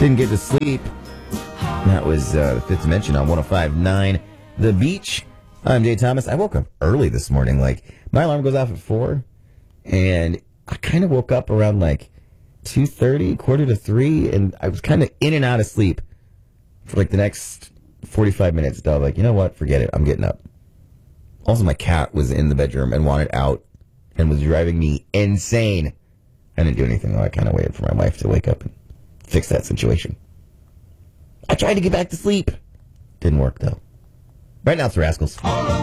Didn't get to sleep. That was the Fifth Dimension on 105.9 The Beach. I'm Jay Thomas. I woke up early this morning. My alarm goes off at 4, and I kind of woke up around 2:30, quarter to 3, and I was kind of in and out of sleep for the next 45 minutes. So I was you know what? Forget it. I'm getting up. Also, my cat was in the bedroom and wanted out and was driving me insane. I didn't do anything, though. I kind of waited for my wife to wake up and fix that situation. I tried to get back to sleep. Didn't work, though. Right now, it's the Rascals.